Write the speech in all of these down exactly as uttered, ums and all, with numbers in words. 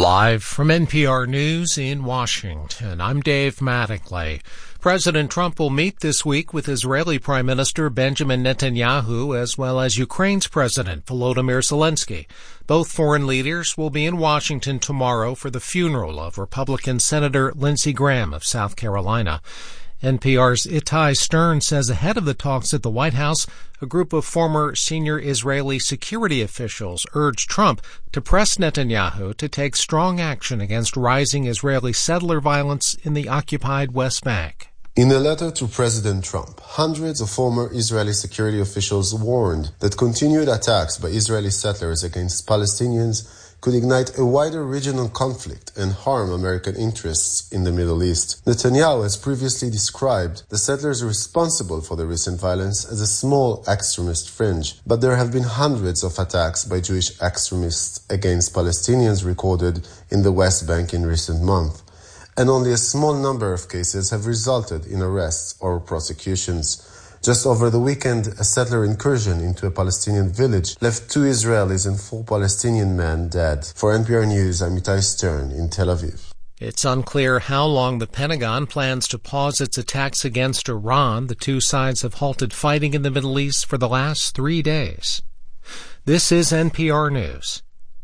Live from N P R News in Washington, I'm Dave Mattingly. President Trump will meet this week with Israeli Prime Minister Benjamin Netanyahu as well as Ukraine's President Volodymyr Zelensky. Both foreign leaders will be in Washington tomorrow for the funeral of Republican Senator Lindsey Graham of South Carolina. N P R's Itai Stern says ahead of the talks at the White House, a group of former senior Israeli security officials urged Trump to press Netanyahu to take strong action against rising Israeli settler violence in the occupied West Bank. In a letter to President Trump, hundreds of former Israeli security officials warned that continued attacks by Israeli settlers against Palestinians could ignite a wider regional conflict and harm American interests in the Middle East. Netanyahu has previously described the settlers responsible for the recent violence as a small extremist fringe, but there have been hundreds of attacks by Jewish extremists against Palestinians recorded in the West Bank in recent months, and only a small number of cases have resulted in arrests or prosecutions. Just over the weekend, a settler incursion into a Palestinian village left two Israelis and four Palestinian men dead. For N P R News, I'm Itai Stern in Tel Aviv. It's unclear how long the Pentagon plans to pause its attacks against Iran. The two sides have halted fighting in the Middle East for the last three days. This is N P R News.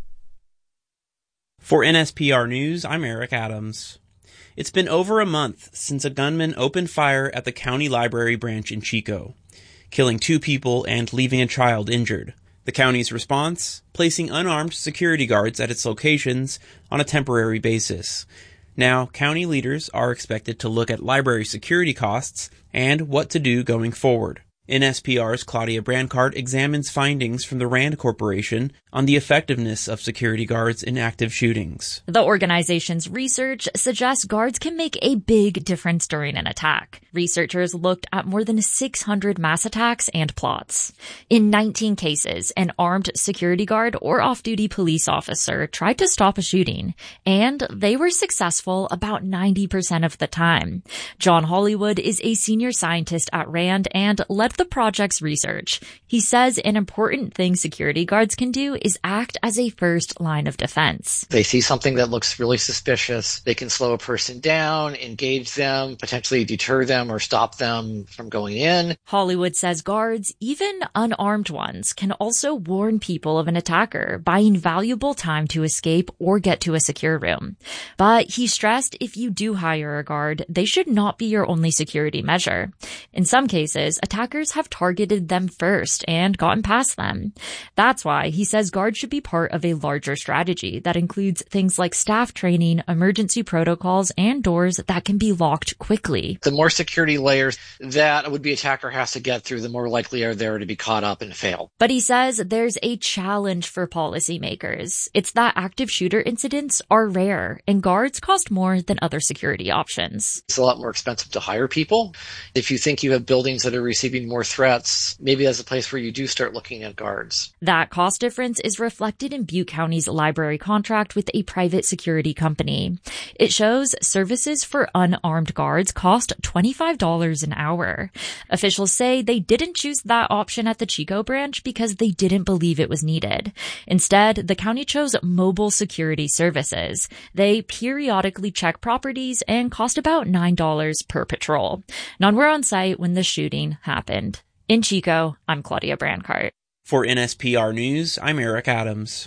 For N S P R News, I'm Eric Adams. It's been over a month since a gunman opened fire at the county library branch in Chico, killing two people and leaving a child injured. The county's response? Placing unarmed security guards at its locations on a temporary basis. Now, county leaders are expected to look at library security costs and what to do going forward. N S P R's Claudia Brancart examines findings from the RAND Corporation on the effectiveness of security guards in active shootings. The organization's research suggests guards can make a big difference during an attack. Researchers looked at more than six hundred mass attacks and plots. In nineteen cases, an armed security guard or off-duty police officer tried to stop a shooting, and they were successful about ninety percent of the time. John Hollywood is a senior scientist at RAND and led the project's research. He says an important thing security guards can do is act as a first line of defense. They see something that looks really suspicious. They can slow a person down, engage them, potentially deter them or stop them from going in. Hollywood says guards, even unarmed ones, can also warn people of an attacker, buying valuable time to escape or get to a secure room. But he stressed if you do hire a guard, they should not be your only security measure. In some cases, attackers have targeted them first and gotten past them. That's why he says guards should be part of a larger strategy that includes things like staff training, emergency protocols, and doors that can be locked quickly. The more security layers that a would-be attacker has to get through, the more likely are they to be caught up and fail. But he says there's a challenge for policymakers. It's that active shooter incidents are rare, and guards cost more than other security options. It's a lot more expensive to hire people. If you think you have buildings that are receiving more threats, maybe that's a place where you do start looking at guards. That cost difference is reflected in Butte County's library contract with a private security company. It shows services for unarmed guards cost twenty-five dollars an hour. Officials say they didn't choose that option at the Chico branch because they didn't believe it was needed. Instead, the county chose mobile security services. They periodically check properties and cost about nine dollars per patrol. None were on site when the shooting happened. In Chico, I'm Claudia Brancart. For N S P R News, I'm Eric Adams.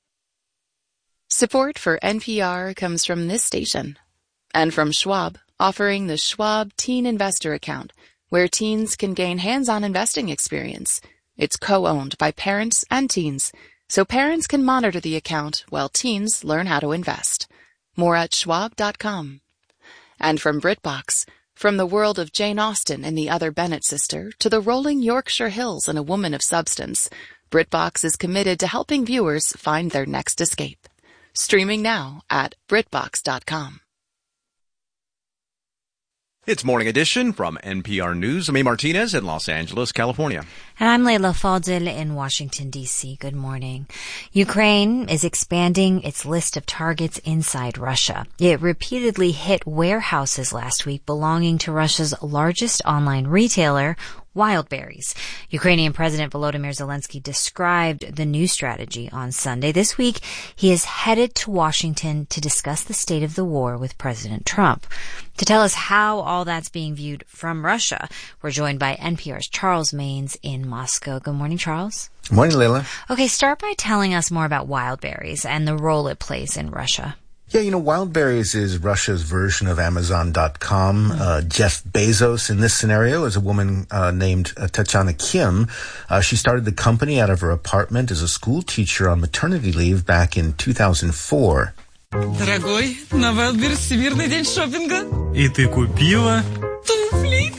Support for N P R comes from this station and from Schwab, offering the Schwab Teen Investor Account, where teens can gain hands-on investing experience. It's co-owned by parents and teens, so parents can monitor the account while teens learn how to invest. More at schwab dot com. And from BritBox, from the world of Jane Austen and the Other Bennet Sister to the rolling Yorkshire Hills and A Woman of Substance, BritBox is committed to helping viewers find their next escape. Streaming now at brit box dot com. It's Morning Edition from N P R News. I'm A. Martinez in Los Angeles, California. And I'm Leila Fadel in Washington, D C. Good morning. Ukraine is expanding its list of targets inside Russia. It repeatedly hit warehouses last week belonging to Russia's largest online retailer, wild berries. Ukrainian President Volodymyr Zelensky described the new strategy on Sunday. This week, he is headed to Washington to discuss the state of the war with President Trump. To tell us how all that's being viewed from Russia, we're joined by N P R's Charles Maynes in Moscow. Good morning, Charles. Good morning, Leila. Okay, start by telling us more about wild berries and the role it plays in Russia. Yeah, you know, Wildberries is Russia's version of Amazon dot com. Uh, Jeff Bezos in this scenario is a woman uh, named uh, Tatiana Kim. Uh, she started the company out of her apartment as a school teacher on maternity leave back in two thousand four. Дорогой, на Wildberries Всемирный день шопинга. И ты купила туфли.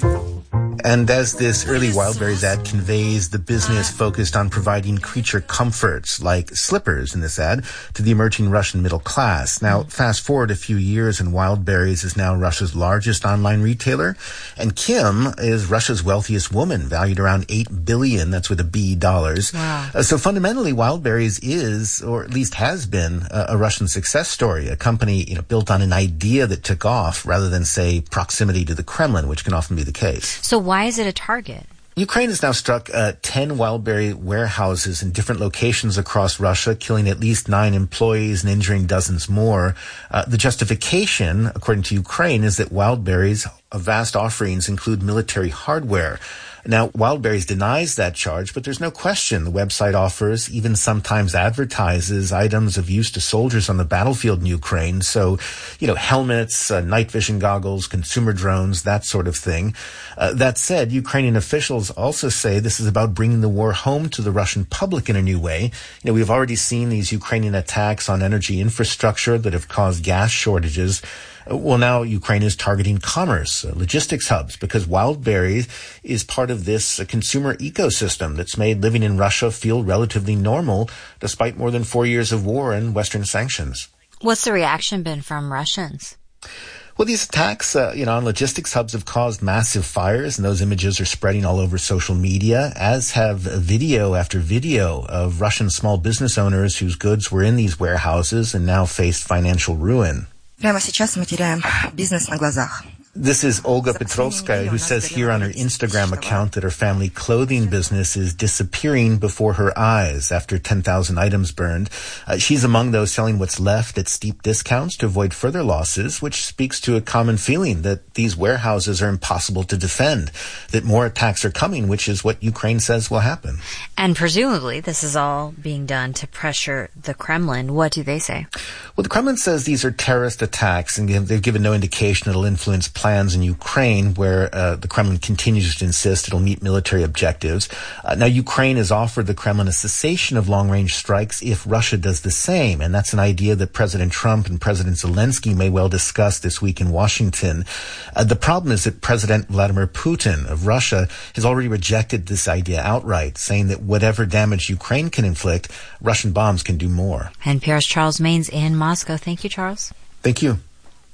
And as this early Wildberries ad conveys, the business focused on providing creature comforts, like slippers in this ad, to the emerging Russian middle class. Now, fast forward a few years, and Wildberries is now Russia's largest online retailer. And Kim is Russia's wealthiest woman, valued around eight billion dollars, that's with a B, dollars. Wow. Uh, so fundamentally, Wildberries is, or at least has been, a, a Russian success story, a company, you know, built on an idea that took off rather than, say, proximity to the Kremlin, which can often be the case. So why is it a target? Ukraine has now struck uh, ten Wildberry warehouses in different locations across Russia, killing at least nine employees and injuring dozens more. Uh, the justification, according to Ukraine, is that Wildberry's vast offerings include military hardware. Now, Wildberries denies that charge, but there's no question the website offers, even sometimes advertises, items of use to soldiers on the battlefield in Ukraine. So, you know, helmets, uh, night vision goggles, consumer drones, that sort of thing. Uh, that said, Ukrainian officials also say this is about bringing the war home to the Russian public in a new way. You know, we've already seen these Ukrainian attacks on energy infrastructure that have caused gas shortages. Well, now Ukraine is targeting commerce, uh, logistics hubs, because Wildberries is part of this uh, consumer ecosystem that's made living in Russia feel relatively normal despite more than four years of war and Western sanctions. What's the reaction been from Russians? Well, these attacks, uh, you know, on logistics hubs have caused massive fires, and those images are spreading all over social media, as have video after video of Russian small business owners whose goods were in these warehouses and now faced financial ruin. Прямо сейчас мы теряем бизнес на глазах. This is Olga Petrovskaya, who says here on her Instagram account that her family clothing business is disappearing before her eyes after ten thousand items burned. Uh, she's among those selling what's left at steep discounts to avoid further losses, which speaks to a common feeling that these warehouses are impossible to defend, that more attacks are coming, which is what Ukraine says will happen. And presumably this is all being done to pressure the Kremlin. What do they say? Well, the Kremlin says these are terrorist attacks, and they've given no indication it'll influence plans in Ukraine, where uh, the Kremlin continues to insist it'll meet military objectives. Uh, now, Ukraine has offered the Kremlin a cessation of long-range strikes if Russia does the same, and that's an idea that President Trump and President Zelensky may well discuss this week in Washington. Uh, the problem is that President Vladimir Putin of Russia has already rejected this idea outright, saying that whatever damage Ukraine can inflict, Russian bombs can do more. N P R's Charles Maynes in Moscow. Thank you, Charles. Thank you.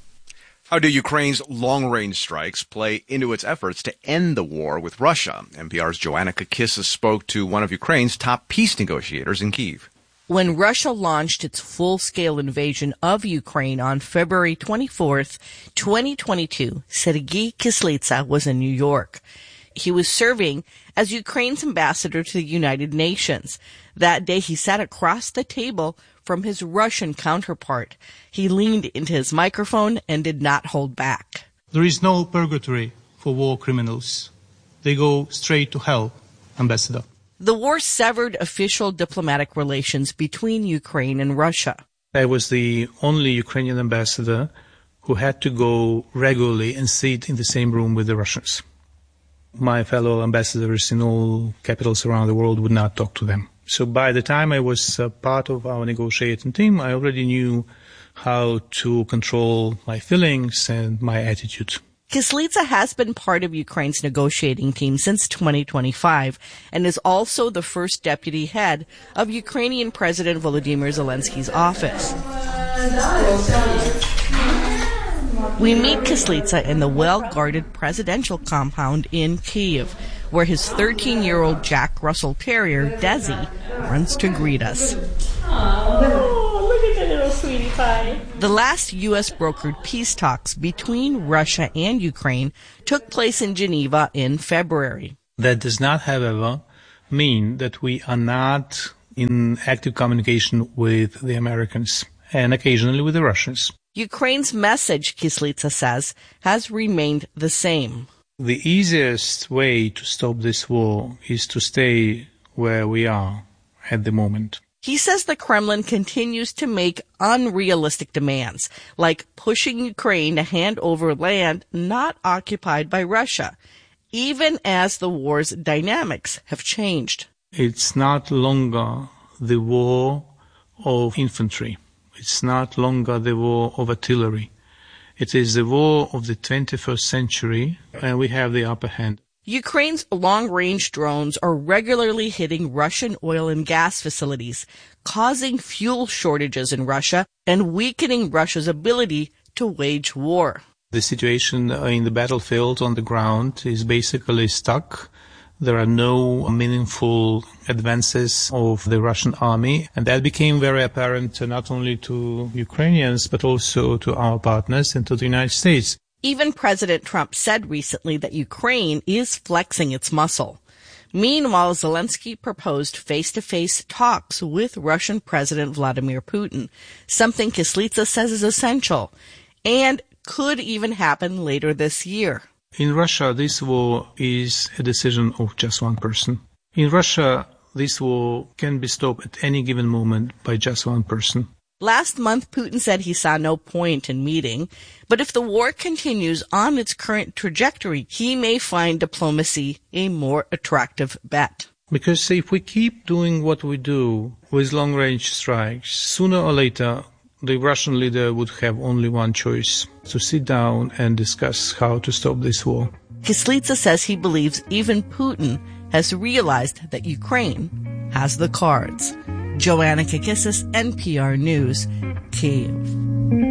How do Ukraine's long-range strikes play into its efforts to end the war with Russia? N P R's Joanna Kakissis spoke to one of Ukraine's top peace negotiators in Kyiv. When Russia launched its full-scale invasion of Ukraine on February twenty-fourth, twenty twenty-two, Sergei Kislitsa was in New York. He was serving as Ukraine's ambassador to the United Nations. That day, he sat across the table from his Russian counterpart. He leaned into his microphone and did not hold back. There is no purgatory for war criminals. They go straight to hell, Ambassador. The war severed official diplomatic relations between Ukraine and Russia. I was the only Ukrainian ambassador who had to go regularly and sit in the same room with the Russians. My fellow ambassadors in all capitals around the world would not talk to them. So by the time I was uh, part of our negotiating team, I already knew how to control my feelings and my attitude. Kislitsa has been part of Ukraine's negotiating team since twenty twenty-five and is also the first deputy head of Ukrainian President Volodymyr Zelensky's office. We meet Kislitsa in the well-guarded presidential compound in Kyiv, where his thirteen-year-old Jack Russell Terrier, Desi, runs to greet us. Oh, look at the little sweetie pie. The last U S-brokered peace talks between Russia and Ukraine took place in Geneva in February. That does not, however, mean that we are not in active communication with the Americans and occasionally with the Russians. Ukraine's message, Kyslytsa says, has remained the same. The easiest way to stop this war is to stay where we are at the moment. He says the Kremlin continues to make unrealistic demands, like pushing Ukraine to hand over land not occupied by Russia, even as the war's dynamics have changed. It's not longer the war of infantry. It's not longer the war of artillery. It is the war of the twenty-first century, and we have the upper hand. Ukraine's long-range drones are regularly hitting Russian oil and gas facilities, causing fuel shortages in Russia and weakening Russia's ability to wage war. The situation in the battlefield on the ground is basically stuck. There are no meaningful advances of the Russian army, and that became very apparent not only to Ukrainians, but also to our partners and to the United States. Even President Trump said recently that Ukraine is flexing its muscle. Meanwhile, Zelensky proposed face-to-face talks with Russian President Vladimir Putin, something Kyslytsa says is essential, and could even happen later this year. In Russia, this war is a decision of just one person. In Russia, this war can be stopped at any given moment by just one person. Last month, Putin said he saw no point in meeting, but if the war continues on its current trajectory, he may find diplomacy a more attractive bet. Because if we keep doing what we do with long-range strikes, sooner or later, the Russian leader would have only one choice, to sit down and discuss how to stop this war. Kyslytsa says he believes even Putin has realized that Ukraine has the cards. Joanna Kakissis, N P R News, Kyiv.